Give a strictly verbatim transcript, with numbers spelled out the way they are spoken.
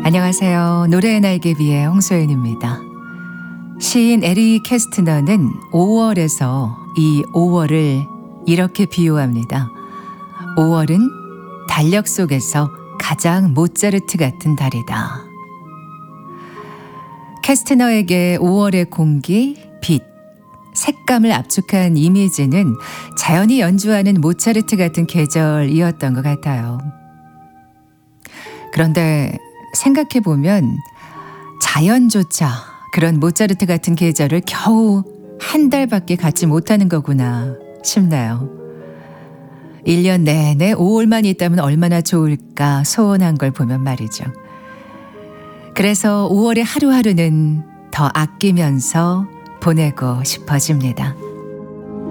안녕하세요. 노래의 날개비의 홍소연입니다. 시인 에릭 캐스트너는 오월에서 이 오월을 이렇게 비유합니다. 오월은 달력 속에서 가장 모차르트 같은 달이다. 캐스트너에게 오월의 공기, 빛, 색감을 압축한 이미지는 자연이 연주하는 모차르트 같은 계절이었던 것 같아요. 그런데 생각해보면 자연조차 그런 모차르트 같은 계절을 겨우 한 달밖에 갖지 못하는 거구나 싶나요. 일 년 내내 오월만 있다면 얼마나 좋을까 소원한 걸 보면 말이죠. 그래서 오월의 하루하루는 더 아끼면서 보내고 싶어집니다.